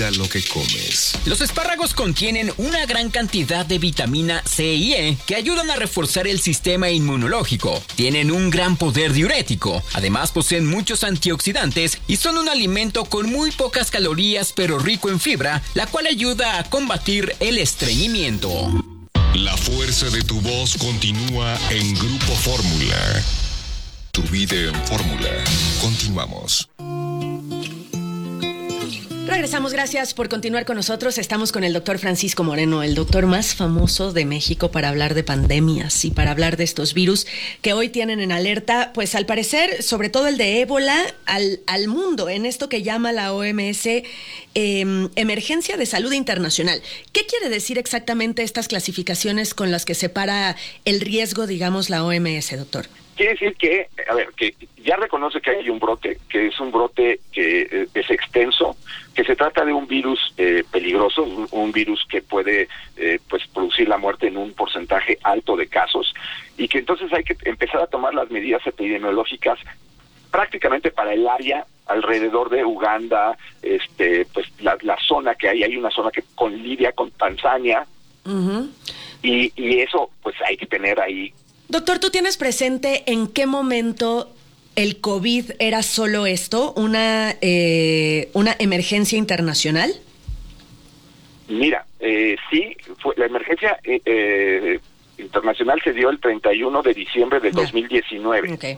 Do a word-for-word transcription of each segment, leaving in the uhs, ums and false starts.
Cuida lo que comes. Los espárragos contienen una gran cantidad de vitamina C y E que ayudan a reforzar el sistema inmunológico. Tienen un gran poder diurético. Además, poseen muchos antioxidantes y son un alimento con muy pocas calorías pero rico en fibra, la cual ayuda a combatir el estreñimiento. La fuerza de tu voz continúa en Grupo Fórmula. Tu vida en Fórmula. Continuamos. Regresamos, gracias por continuar con nosotros. Estamos con el doctor Francisco Moreno, el doctor más famoso de México para hablar de pandemias y para hablar de estos virus que hoy tienen en alerta, pues al parecer, sobre todo el de ébola, al, al mundo, en esto que llama la O M S eh, Emergencia de Salud Internacional. ¿Qué quiere decir exactamente estas clasificaciones con las que separa el riesgo, digamos, la O M S, doctor? Quiere decir que, a ver, que ya reconoce que hay un brote, que es un brote que eh, es extenso, que se trata de un virus eh, peligroso, un, un virus que puede eh, pues producir la muerte en un porcentaje alto de casos, y que entonces hay que empezar a tomar las medidas epidemiológicas prácticamente para el área alrededor de Uganda, este, pues la, la zona que hay, hay una zona que conlidia con Tanzania, uh-huh. y, y eso pues hay que tener ahí. Doctor, ¿tú tienes presente en qué momento el COVID era solo esto, una eh, una emergencia internacional? Mira, eh, sí, fue, la emergencia eh, eh, internacional se dio el treinta y uno de diciembre de yeah. dos mil diecinueve. Okay.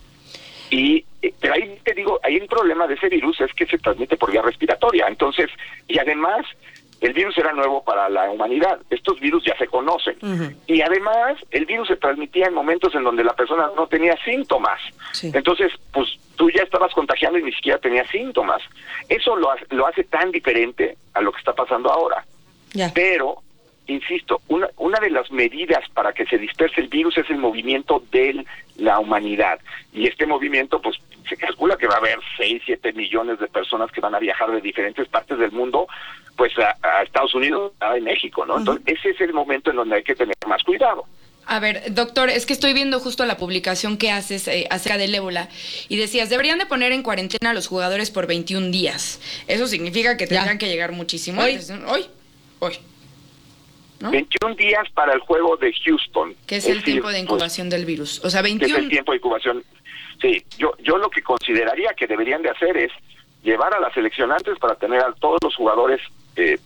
Y eh, pero ahí te digo, hay un problema de ese virus, es que se transmite por vía respiratoria. Entonces, y además, el virus era nuevo para la humanidad. Estos virus ya se conocen. Uh-huh. Y además, el virus se transmitía en momentos en donde la persona no tenía síntomas. Sí. Entonces, pues tú ya estabas contagiando y ni siquiera tenías síntomas. Eso lo, lo hace tan diferente a lo que está pasando ahora. Yeah. Pero, insisto, una, una de las medidas para que se disperse el virus es el movimiento de la humanidad. Y este movimiento, pues, se calcula que va a haber seis, siete millones de personas que van a viajar de diferentes partes del mundo, pues a, a Estados Unidos, a México, ¿no? Uh-huh. Entonces, ese es el momento en donde hay que tener más cuidado. A ver, doctor, es que estoy viendo justo la publicación que haces eh, acerca del ébola y decías, deberían de poner en cuarentena a los jugadores por veintiún días. Eso significa que tendrán ya. que llegar muchísimo hoy. antes. Hoy, hoy. ¿No? veintiún días para el juego de Houston. Que es, es el decir, tiempo de incubación pues, del virus. O sea, veintiún... Que es el tiempo de incubación. Sí, yo yo lo que consideraría que deberían de hacer es llevar a las seleccionantes para tener a todos los jugadores eh,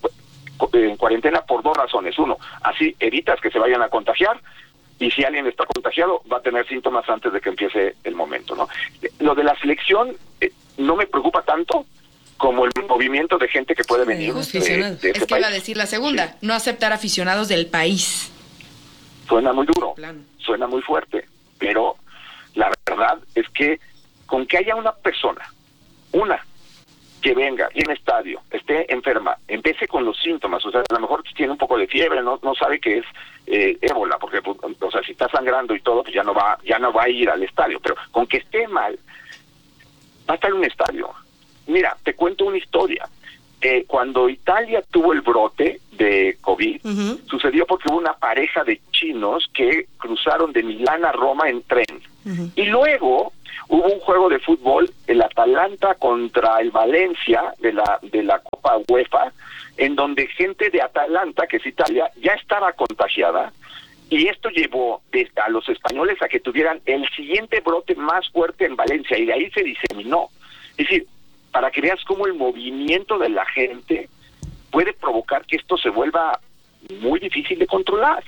en cuarentena por dos razones. Uno, así evitas que se vayan a contagiar, y si alguien está contagiado va a tener síntomas antes de que empiece el momento, ¿no? Lo de la selección eh, no me preocupa tanto como el movimiento de gente que puede sí, venir de, de este Es que país. iba a decir la segunda, sí. no aceptar aficionados del país. Suena muy duro, suena muy fuerte, pero la verdad es que con que haya una persona, una, que venga y en estadio, esté enferma, empiece con los síntomas, o sea, a lo mejor tiene un poco de fiebre, no no sabe que es eh, ébola, porque, o sea, si está sangrando y todo, pues ya no va, ya no va a ir al estadio, pero con que esté mal, va a estar en un estadio. Mira, te cuento una historia. Eh, cuando Italia tuvo el brote de COVID, uh-huh. sucedió porque hubo una pareja de chinos que cruzaron de Milán a Roma en tren. Uh-huh. Y luego hubo un juego de fútbol, el Atalanta contra el Valencia de la de la Copa UEFA, en donde gente de Atalanta, que es Italia, ya estaba contagiada, y esto llevó a los españoles a que tuvieran el siguiente brote más fuerte en Valencia, y de ahí se diseminó. Es decir, para que veas cómo el movimiento de la gente puede provocar que esto se vuelva muy difícil de controlar.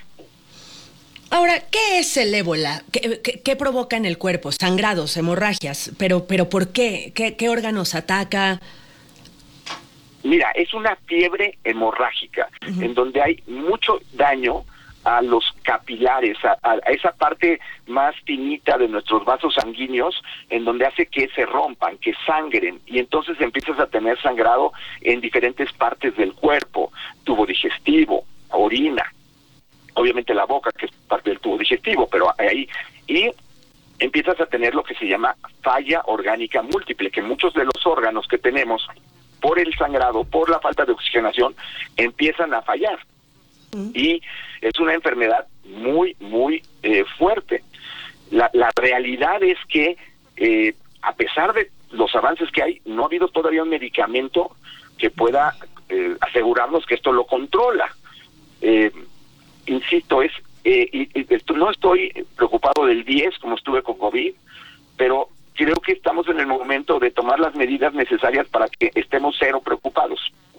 Ahora, ¿qué es el ébola? ¿Qué, qué, qué provoca en el cuerpo? Sangrados, hemorragias, pero pero ¿por qué? ¿Qué, qué órganos ataca? Mira, es una fiebre hemorrágica, uh-huh. en donde hay mucho daño a los capilares, a, a esa parte más finita de nuestros vasos sanguíneos, en donde hace que se rompan, que sangren, y entonces empiezas a tener sangrado en diferentes partes del cuerpo, tubo digestivo, orina, obviamente la boca, que es parte del tubo digestivo, pero ahí, y empiezas a tener lo que se llama falla orgánica múltiple, que muchos de los órganos que tenemos, por el sangrado, por la falta de oxigenación, empiezan a fallar. Y es una enfermedad muy, muy eh, fuerte. La, la realidad es que, eh, a pesar de los avances que hay, no ha habido todavía un medicamento que pueda eh, asegurarnos que esto lo controla. Eh, insisto, es eh, y, y esto, no estoy preocupado del diez como estuve con COVID, pero creo que estamos en el momento de tomar las medidas necesarias para que estemos cero preocupados.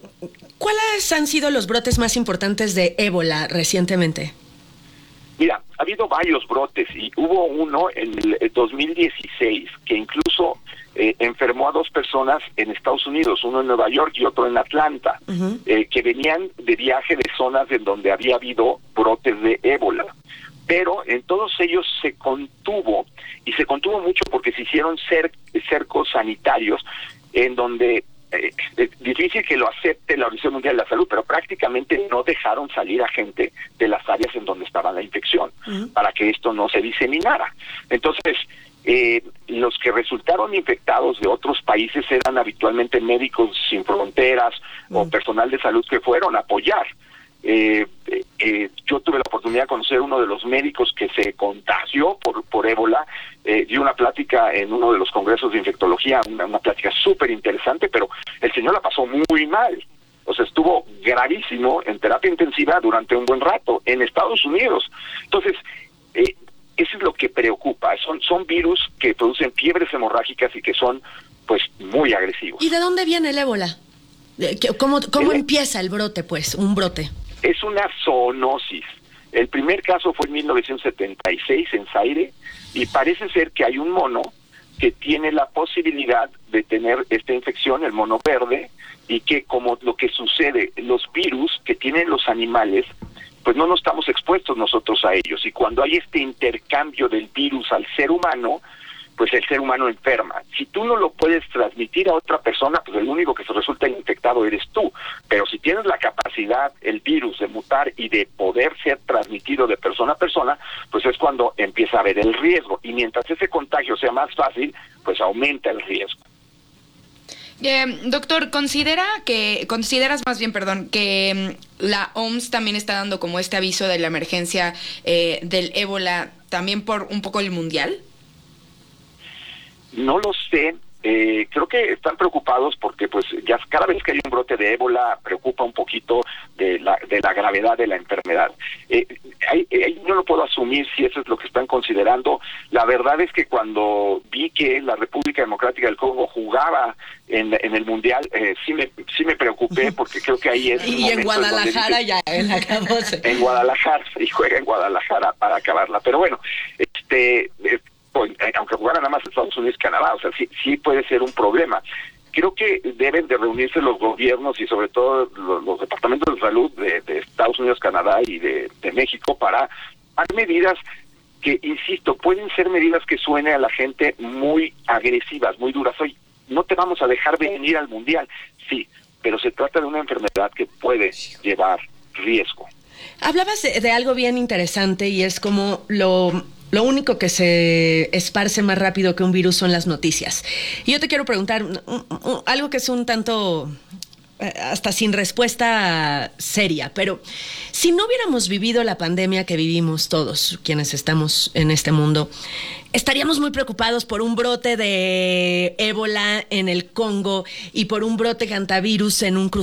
¿Cuáles han sido los brotes más importantes de ébola recientemente? Mira, ha habido varios brotes y hubo uno en el dos mil dieciséis que incluso eh, enfermó a dos personas en Estados Unidos, uno en Nueva York y otro en Atlanta, uh-huh. eh, que venían de viaje de zonas en donde había habido brotes de ébola. Pero en todos ellos se contuvo, y se contuvo mucho porque se hicieron cer- cercos sanitarios en donde eh, es difícil que lo acepte la Organización Mundial de la Salud, pero prácticamente no dejaron salir a gente de las áreas en donde estaba la infección, uh-huh. para que esto no se diseminara. Entonces, eh, los que resultaron infectados de otros países eran habitualmente médicos sin fronteras, uh-huh. o personal de salud que fueron a apoyar. Eh, eh, yo tuve la oportunidad de conocer uno de los médicos que se contagió por, por ébola, eh, dio una plática en uno de los congresos de infectología, una, una plática súper interesante, pero el señor la pasó muy mal, o sea, estuvo gravísimo en terapia intensiva durante un buen rato en Estados Unidos. Entonces, eh, eso es lo que preocupa, son, son virus que producen fiebres hemorrágicas y que son, pues, muy agresivos. ¿Y de dónde viene el ébola? ¿Cómo, cómo eh, empieza el brote, pues, un brote? Es una zoonosis. El primer caso fue en mil novecientos setenta y seis en Zaire, y parece ser que hay un mono que tiene la posibilidad de tener esta infección, el mono verde, y que, como lo que sucede, los virus que tienen los animales, pues no nos estamos expuestos nosotros a ellos, y cuando hay este intercambio del virus al ser humano, pues el ser humano enferma. Si tú no lo puedes transmitir a otra persona, pues el único que se resulta infectado eres tú. Pero si tienes la capacidad, el virus, de mutar y de poder ser transmitido de persona a persona, pues es cuando empieza a haber el riesgo. Y mientras ese contagio sea más fácil, pues aumenta el riesgo. Eh, doctor, considera que, consideras más bien, perdón, que um, la O M S también está dando como este aviso de la emergencia eh, del ébola también por un poco el mundial. No lo sé, eh, creo que están preocupados porque pues ya cada vez que hay un brote de ébola preocupa un poquito de la de la gravedad de la enfermedad. Eh, hay, eh, no lo puedo asumir si eso es lo que están considerando. La verdad es que cuando vi que la República Democrática del Congo jugaba en, en el Mundial, eh, sí me sí me preocupé porque creo que ahí es... Y en Guadalajara dice, ya, en la acabose. En Guadalajara, y juega en Guadalajara para acabarla. Pero bueno, este... Eh, aunque jugaran nada más Estados Unidos y Canadá, o sea, sí, sí puede ser un problema. Creo que deben de reunirse los gobiernos y sobre todo los, los departamentos de salud de, de Estados Unidos, Canadá y de, de México para tomar medidas que, insisto, pueden ser medidas que suenen a la gente muy agresivas, muy duras. Oye, no te vamos a dejar venir al Mundial, sí, pero se trata de una enfermedad que puede llevar riesgo. Hablabas de, de algo bien interesante y es como lo... Lo único que se esparce más rápido que un virus son las noticias. Y yo te quiero preguntar un, un, algo que es un tanto eh, hasta sin respuesta seria, pero si no hubiéramos vivido la pandemia que vivimos todos quienes estamos en este mundo, estaríamos muy preocupados por un brote de ébola en el Congo y por un brote de hantavirus en un crucero